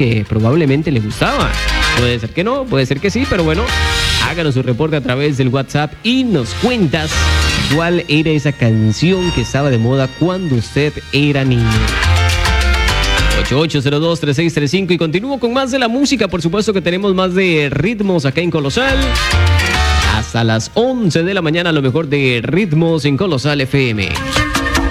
que probablemente le gustaba. Puede ser que no, puede ser que sí, pero bueno, háganos su reporte a través del WhatsApp y nos cuentas cuál era esa canción que estaba de moda cuando usted era niño. 88023635 y continúo con más de la música. Por supuesto que tenemos más de ritmos acá en Colosal. Hasta las 11 de la mañana, lo mejor de ritmos en Colosal FM.